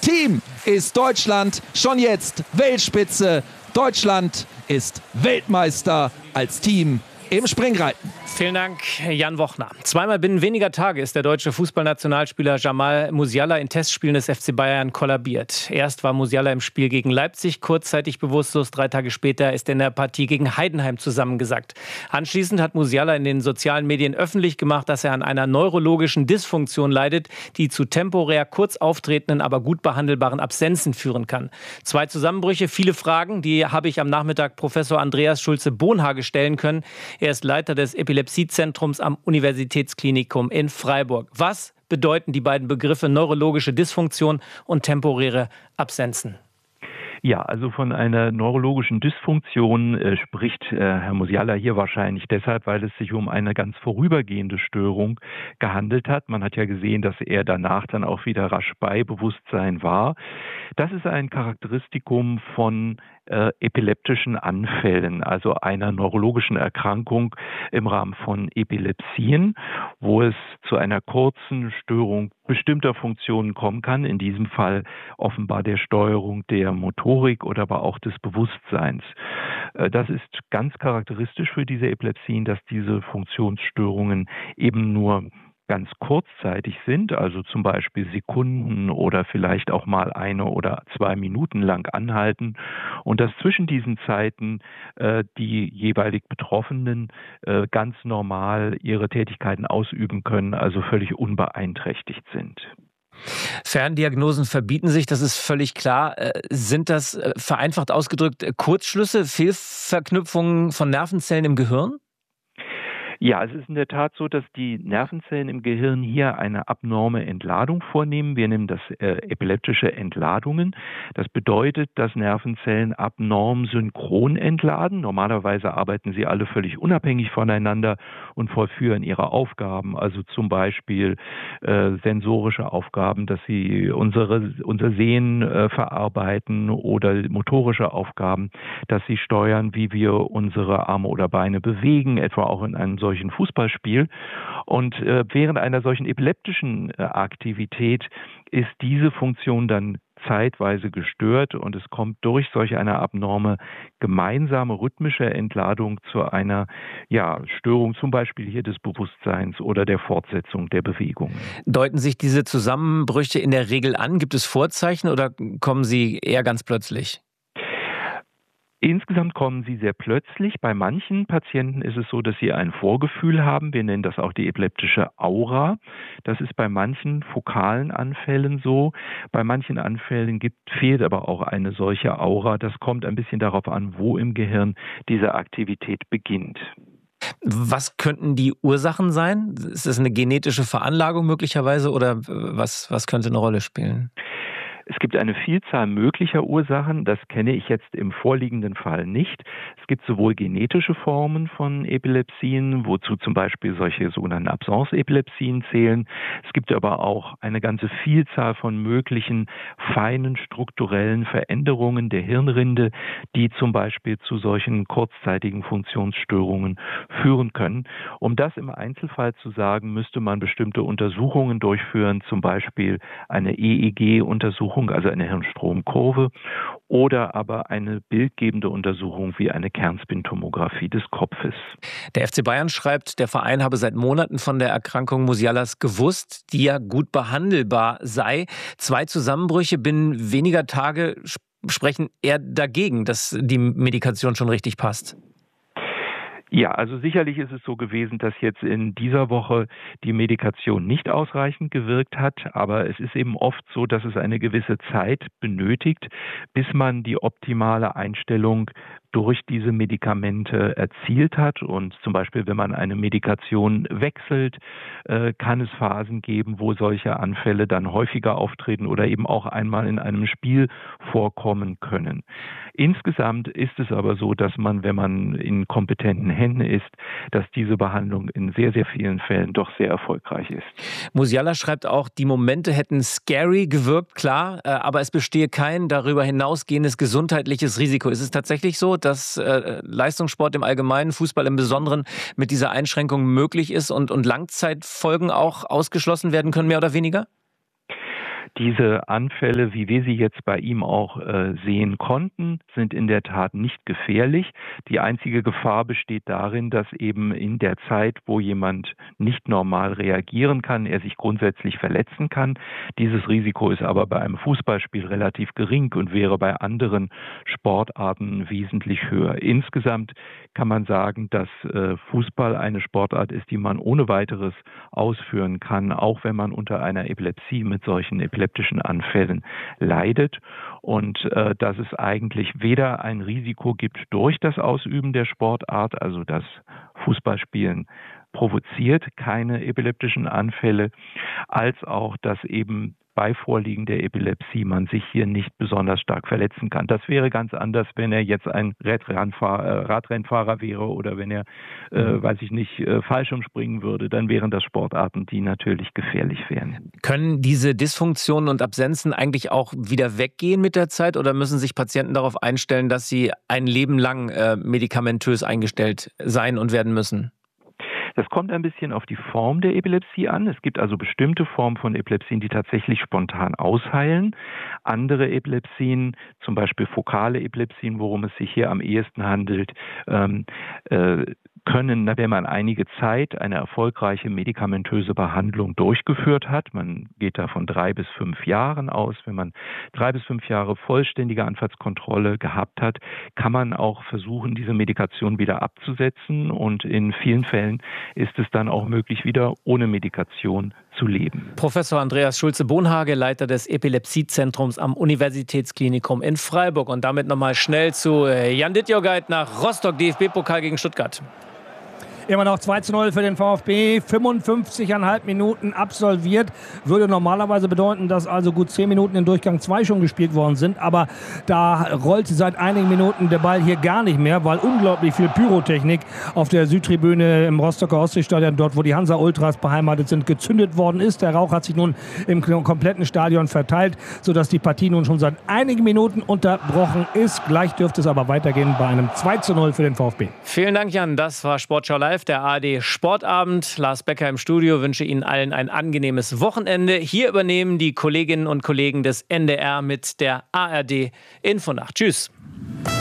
Team ist Deutschland schon jetzt Weltspitze. Deutschland ist Weltmeister als Team im Springreiten. Vielen Dank, Jan Wochner. Zweimal binnen weniger Tage ist der deutsche Fußballnationalspieler Jamal Musiala in Testspielen des FC Bayern kollabiert. Erst war Musiala im Spiel gegen Leipzig kurzzeitig bewusstlos. 3 Tage später ist er in der Partie gegen Heidenheim zusammengesackt. Anschließend hat Musiala in den sozialen Medien öffentlich gemacht, dass er an einer neurologischen Dysfunktion leidet, die zu temporär kurz auftretenden, aber gut behandelbaren Absenzen führen kann. 2 Zusammenbrüche, viele Fragen, die habe ich am Nachmittag Professor Andreas Schulze-Bohnhage stellen können. Er ist Leiter des Epilepsiezentrums am Universitätsklinikum in Freiburg. Was bedeuten die beiden Begriffe neurologische Dysfunktion und temporäre Absenzen? Ja, also von einer neurologischen Dysfunktion spricht Herr Musiala hier wahrscheinlich deshalb, weil es sich um eine ganz vorübergehende Störung gehandelt hat. Man hat ja gesehen, dass er danach dann auch wieder rasch bei Bewusstsein war. Das ist ein Charakteristikum von epileptischen Anfällen, also einer neurologischen Erkrankung im Rahmen von Epilepsien, wo es zu einer kurzen Störung bestimmter Funktionen kommen kann, in diesem Fall offenbar der Steuerung der Motorik oder aber auch des Bewusstseins. Das ist ganz charakteristisch für diese Epilepsien, dass diese Funktionsstörungen eben nur ganz kurzzeitig sind, also zum Beispiel Sekunden oder vielleicht auch mal 1 oder 2 Minuten lang anhalten und dass zwischen diesen Zeiten die jeweilig Betroffenen ganz normal ihre Tätigkeiten ausüben können, also völlig unbeeinträchtigt sind. Ferndiagnosen verbieten sich, das ist völlig klar. Sind das vereinfacht ausgedrückt Kurzschlüsse, Fehlverknüpfungen von Nervenzellen im Gehirn? Ja, es ist in der Tat so, dass die Nervenzellen im Gehirn hier eine abnorme Entladung vornehmen. Wir nennen das epileptische Entladungen. Das bedeutet, dass Nervenzellen abnorm synchron entladen. Normalerweise arbeiten sie alle völlig unabhängig voneinander und vollführen ihre Aufgaben, also zum Beispiel sensorische Aufgaben, dass sie unser Sehen verarbeiten oder motorische Aufgaben, dass sie steuern, wie wir unsere Arme oder Beine bewegen, etwa auch in einem solchen Fußballspiel. Und während einer solchen epileptischen Aktivität ist diese Funktion dann zeitweise gestört und es kommt durch solch eine abnorme gemeinsame rhythmische Entladung zu einer Störung zum Beispiel hier des Bewusstseins oder der Fortsetzung der Bewegung. Deuten sich diese Zusammenbrüche in der Regel an? Gibt es Vorzeichen oder kommen sie eher ganz plötzlich? Insgesamt kommen sie sehr plötzlich. Bei manchen Patienten ist es so, dass sie ein Vorgefühl haben. Wir nennen das auch die epileptische Aura. Das ist bei manchen fokalen Anfällen so. Bei manchen Anfällen fehlt aber auch eine solche Aura. Das kommt ein bisschen darauf an, wo im Gehirn diese Aktivität beginnt. Was könnten die Ursachen sein? Ist das eine genetische Veranlagung möglicherweise oder was könnte eine Rolle spielen? Es gibt eine Vielzahl möglicher Ursachen, das kenne ich jetzt im vorliegenden Fall nicht. Es gibt sowohl genetische Formen von Epilepsien, wozu zum Beispiel solche sogenannten Absence-Epilepsien zählen. Es gibt aber auch eine ganze Vielzahl von möglichen feinen strukturellen Veränderungen der Hirnrinde, die zum Beispiel zu solchen kurzzeitigen Funktionsstörungen führen können. Um das im Einzelfall zu sagen, müsste man bestimmte Untersuchungen durchführen, zum Beispiel eine EEG-Untersuchung, also eine Hirnstromkurve, oder aber eine bildgebende Untersuchung wie eine Kernspintomographie des Kopfes. Der FC Bayern schreibt, der Verein habe seit Monaten von der Erkrankung Musialas gewusst, die ja gut behandelbar sei. 2 Zusammenbrüche binnen weniger Tage sprechen eher dagegen, dass die Medikation schon richtig passt. Ja, also sicherlich ist es so gewesen, dass jetzt in dieser Woche die Medikation nicht ausreichend gewirkt hat, aber es ist eben oft so, dass es eine gewisse Zeit benötigt, bis man die optimale Einstellung durch diese Medikamente erzielt hat. Und zum Beispiel, wenn man eine Medikation wechselt, kann es Phasen geben, wo solche Anfälle dann häufiger auftreten oder eben auch einmal in einem Spiel vorkommen können. Insgesamt ist es aber so, dass man, wenn man in kompetenten Händen ist, dass diese Behandlung in sehr, sehr vielen Fällen doch sehr erfolgreich ist. Musiala schreibt auch, die Momente hätten scary gewirkt, klar, aber es bestehe kein darüber hinausgehendes gesundheitliches Risiko. Ist es tatsächlich so, dass Leistungssport im Allgemeinen, Fußball im Besonderen mit dieser Einschränkung möglich ist und Langzeitfolgen auch ausgeschlossen werden können, mehr oder weniger? Diese Anfälle, wie wir sie jetzt bei ihm auch sehen konnten, sind in der Tat nicht gefährlich. Die einzige Gefahr besteht darin, dass eben in der Zeit, wo jemand nicht normal reagieren kann, er sich grundsätzlich verletzen kann. Dieses Risiko ist aber bei einem Fußballspiel relativ gering und wäre bei anderen Sportarten wesentlich höher. Insgesamt kann man sagen, dass Fußball eine Sportart ist, die man ohne weiteres ausführen kann, auch wenn man unter einer Epilepsie mit solchen epileptischen Anfällen leidet. Und dass es eigentlich weder ein Risiko gibt durch das Ausüben der Sportart, also das Fußballspielen provoziert keine epileptischen Anfälle, als auch, dass eben bei Vorliegen der Epilepsie man sich hier nicht besonders stark verletzen kann. Das wäre ganz anders, wenn er jetzt ein Radrennfahrer wäre oder wenn er, Fallschirm springen würde. Dann wären das Sportarten, die natürlich gefährlich wären. Können diese Dysfunktionen und Absenzen eigentlich auch wieder weggehen mit der Zeit oder müssen sich Patienten darauf einstellen, dass sie ein Leben lang medikamentös eingestellt sein und werden müssen? Das kommt ein bisschen auf die Form der Epilepsie an. Es gibt also bestimmte Formen von Epilepsien, die tatsächlich spontan ausheilen. Andere Epilepsien, zum Beispiel fokale Epilepsien, worum es sich hier am ehesten handelt, können, wenn man einige Zeit eine erfolgreiche medikamentöse Behandlung durchgeführt hat, man geht da von 3 bis 5 Jahren aus, wenn man 3 bis 5 Jahre vollständige Anfallskontrolle gehabt hat, kann man auch versuchen, diese Medikation wieder abzusetzen und in vielen Fällen ist es dann auch möglich, wieder ohne Medikation zu leben. Professor Andreas Schulze-Bonhage, Leiter des Epilepsiezentrums am Universitätsklinikum in Freiburg. Und damit nochmal schnell zu Jan Dittjogait nach Rostock, DFB-Pokal gegen Stuttgart. Immer noch 2:0 für den VfB, 55,5 Minuten absolviert. Würde normalerweise bedeuten, dass also gut 10 Minuten in Durchgang 2 schon gespielt worden sind. Aber da rollt seit einigen Minuten der Ball hier gar nicht mehr, weil unglaublich viel Pyrotechnik auf der Südtribüne im Rostocker Ostseestadion, dort wo die Hansa-Ultras beheimatet sind, gezündet worden ist. Der Rauch hat sich nun im kompletten Stadion verteilt, sodass die Partie nun schon seit einigen Minuten unterbrochen ist. Gleich dürfte es aber weitergehen bei einem 2:0 für den VfB. Vielen Dank, Jan. Das war Sportschau Live, der ARD Sportabend. Lars Becker im Studio, wünsche Ihnen allen ein angenehmes Wochenende. Hier übernehmen die Kolleginnen und Kollegen des NDR mit der ARD Infonacht. Tschüss.